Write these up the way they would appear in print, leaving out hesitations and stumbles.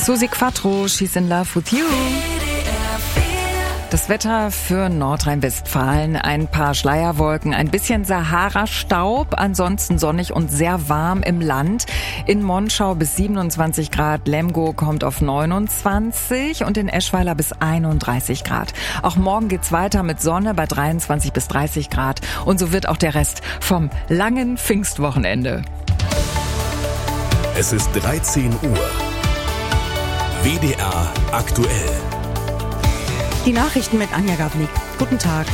Susi Quattro, She's in Love with You. Das Wetter für Nordrhein-Westfalen: ein paar Schleierwolken, ein bisschen Sahara-Staub, ansonsten sonnig und sehr warm im Land. In Monschau bis 27 Grad, Lemgo kommt auf 29 und in Eschweiler bis 31 Grad. Auch morgen geht's weiter mit Sonne bei 23 bis 30 Grad und so wird auch der Rest vom langen Pfingstwochenende. Es ist 13 Uhr. WDR aktuell. Die Nachrichten mit Anja Gavlik. Guten Tag.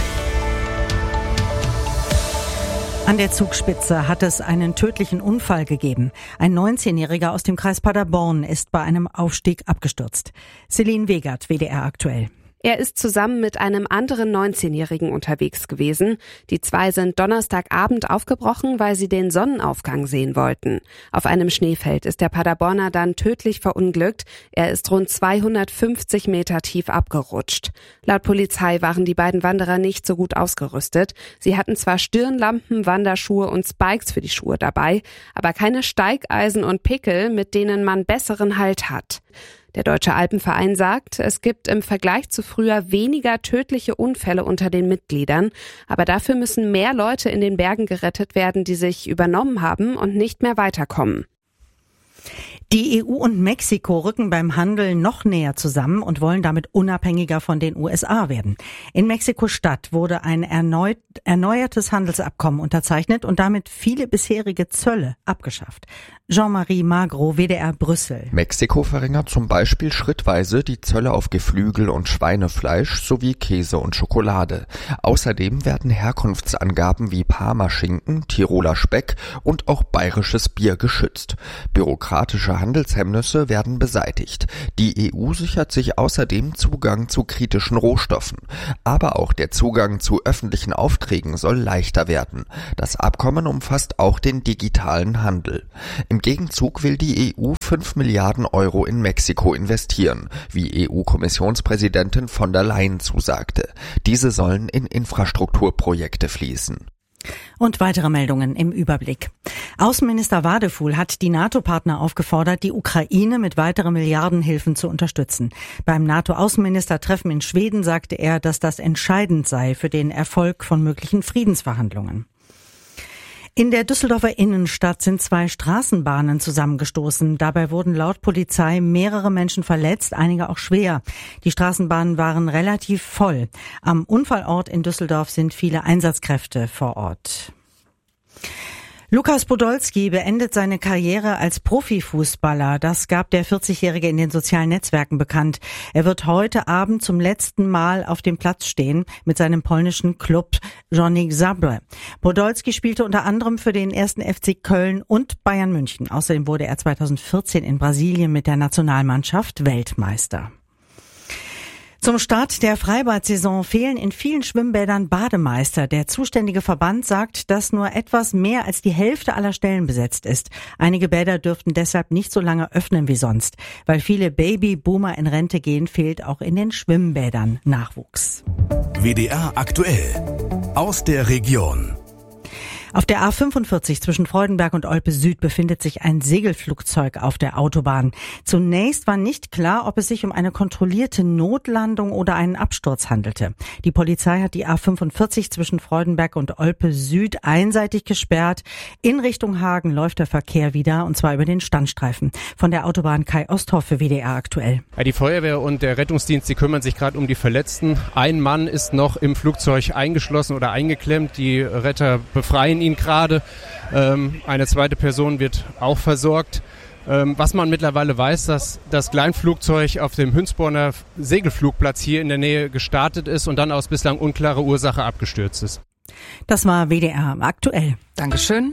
An der Zugspitze hat es einen tödlichen Unfall gegeben. Ein 19-Jähriger aus dem Kreis Paderborn ist bei einem Aufstieg abgestürzt. Celine Wegert, WDR aktuell. Er ist zusammen mit einem anderen 19-Jährigen unterwegs gewesen. Die zwei sind Donnerstagabend aufgebrochen, weil sie den Sonnenaufgang sehen wollten. Auf einem Schneefeld ist der Paderborner dann tödlich verunglückt. Er ist rund 250 Meter tief abgerutscht. Laut Polizei waren die beiden Wanderer nicht so gut ausgerüstet. Sie hatten zwar Stirnlampen, Wanderschuhe und Spikes für die Schuhe dabei, aber keine Steigeisen und Pickel, mit denen man besseren Halt hat. Der Deutsche Alpenverein sagt, es gibt im Vergleich zu früher weniger tödliche Unfälle unter den Mitgliedern, aber dafür müssen mehr Leute in den Bergen gerettet werden, die sich übernommen haben und nicht mehr weiterkommen. Die EU und Mexiko rücken beim Handel noch näher zusammen und wollen damit unabhängiger von den USA werden. In Mexiko-Stadt wurde ein erneuertes Handelsabkommen unterzeichnet und damit viele bisherige Zölle abgeschafft. Jean-Marie Magro, WDR Brüssel. Mexiko verringert zum Beispiel schrittweise die Zölle auf Geflügel und Schweinefleisch sowie Käse und Schokolade. Außerdem werden Herkunftsangaben wie Parmaschinken, Tiroler Speck und auch bayerisches Bier geschützt. Bürokratische Handelshemmnisse werden beseitigt. Die EU sichert sich außerdem Zugang zu kritischen Rohstoffen. Aber auch der Zugang zu öffentlichen Aufträgen soll leichter werden. Das Abkommen umfasst auch den digitalen Handel. Im Gegenzug will die EU 5 Milliarden Euro in Mexiko investieren, wie EU-Kommissionspräsidentin von der Leyen zusagte. Diese sollen in Infrastrukturprojekte fließen. Und weitere Meldungen im Überblick. Außenminister Wadefuhl hat die NATO-Partner aufgefordert, die Ukraine mit weiteren Milliardenhilfen zu unterstützen. Beim NATO-Außenministertreffen in Schweden sagte er, dass das entscheidend sei für den Erfolg von möglichen Friedensverhandlungen. In der Düsseldorfer Innenstadt sind 2 Straßenbahnen zusammengestoßen. Dabei wurden laut Polizei mehrere Menschen verletzt, einige auch schwer. Die Straßenbahnen waren relativ voll. Am Unfallort in Düsseldorf sind viele Einsatzkräfte vor Ort. Lukas Podolski beendet seine Karriere als Profifußballer. Das gab der 40-Jährige in den sozialen Netzwerken bekannt. Er wird heute Abend zum letzten Mal auf dem Platz stehen mit seinem polnischen Klub Górnik Zabrze. Podolski spielte unter anderem für den 1. FC Köln und Bayern München. Außerdem wurde er 2014 in Brasilien mit der Nationalmannschaft Weltmeister. Zum Start der Freibad-Saison fehlen in vielen Schwimmbädern Bademeister. Der zuständige Verband sagt, dass nur etwas mehr als die Hälfte aller Stellen besetzt ist. Einige Bäder dürften deshalb nicht so lange öffnen wie sonst. Weil viele Babyboomer in Rente gehen, fehlt auch in den Schwimmbädern Nachwuchs. WDR aktuell. Aus der Region. Auf der A45 zwischen Freudenberg und Olpe Süd befindet sich ein Segelflugzeug auf der Autobahn. Zunächst war nicht klar, ob es sich um eine kontrollierte Notlandung oder einen Absturz handelte. Die Polizei hat die A45 zwischen Freudenberg und Olpe Süd einseitig gesperrt. In Richtung Hagen läuft der Verkehr wieder, und zwar über den Standstreifen. Von der Autobahn Kai Osthoff für WDR aktuell. Ja, die Feuerwehr und der Rettungsdienst, die kümmern sich gerade um die Verletzten. Ein Mann ist noch im Flugzeug eingeschlossen oder eingeklemmt. Die Retter befreien ihn gerade. Eine zweite Person wird auch versorgt. Was man mittlerweile weiß, dass das Kleinflugzeug auf dem Hünsborner Segelflugplatz hier in der Nähe gestartet ist und dann aus bislang unklarer Ursache abgestürzt ist. Das war WDR aktuell. Dankeschön.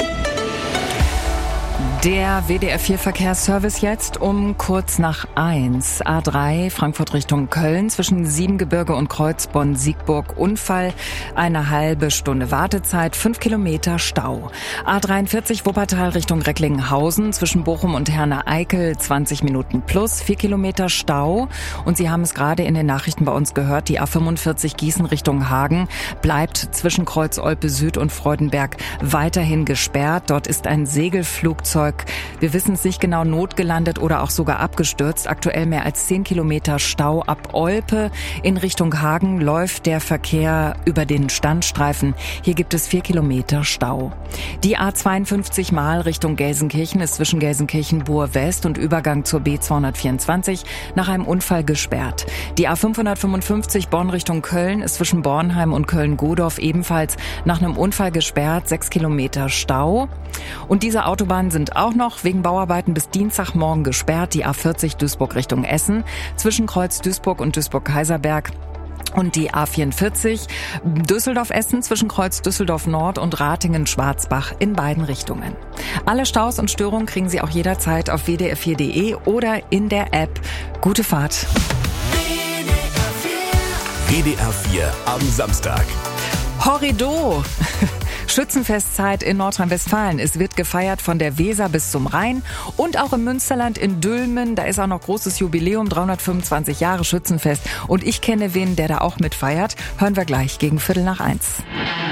Der WDR-4-Verkehrsservice jetzt um kurz nach 1. A3 Frankfurt Richtung Köln zwischen Siebengebirge und Kreuz Bonn-Siegburg Unfall. Eine halbe Stunde Wartezeit, 5 Kilometer Stau. A43 Wuppertal Richtung Recklinghausen zwischen Bochum und Herne-Eickel 20 Minuten plus, 4 Kilometer Stau. Und Sie haben es gerade in den Nachrichten bei uns gehört, die A45 Gießen Richtung Hagen bleibt zwischen Kreuz Olpe Süd und Freudenberg weiterhin gesperrt. Dort ist ein Segelflugzeug Fahrzeug, wir wissen es nicht genau, notgelandet oder auch sogar abgestürzt. Aktuell mehr als 10 Kilometer Stau ab Olpe. In Richtung Hagen läuft der Verkehr über den Standstreifen. Hier gibt es 4 Kilometer Stau. Die A52 Mal Richtung Gelsenkirchen ist zwischen Gelsenkirchen-Buhr-West und Übergang zur B224 nach einem Unfall gesperrt. Die A555 Bonn Richtung Köln ist zwischen Bornheim und Köln-Godorf ebenfalls nach einem Unfall gesperrt, 6 Kilometer Stau. Und diese Autobahnen sind auch noch wegen Bauarbeiten bis Dienstagmorgen gesperrt. Die A40 Duisburg Richtung Essen zwischen Kreuz Duisburg und Duisburg-Kaiserberg. Und die A44 Düsseldorf-Essen zwischen Kreuz Düsseldorf Nord und Ratingen-Schwarzbach in beiden Richtungen. Alle Staus und Störungen kriegen Sie auch jederzeit auf wdr4.de oder in der App. Gute Fahrt. WDR 4 am Samstag. Horrido! Schützenfestzeit in Nordrhein-Westfalen. Es wird gefeiert von der Weser bis zum Rhein und auch im Münsterland in Dülmen. Da ist auch noch großes Jubiläum, 325 Jahre Schützenfest. Und ich kenne wen, der da auch mitfeiert. Hören wir gleich gegen 1:15.